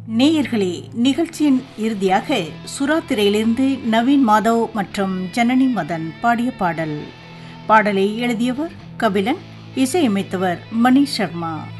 நேயர்களே, நிகழ்ச்சியின் இறுதியாக சுறா திரையிலிருந்து நவீன் மாதவ் மற்றும் ஜனனி மதன் பாடிய பாடல். பாடலை எழுதியவர் கபிலன், இசையமைத்தவர் மணி சர்மா.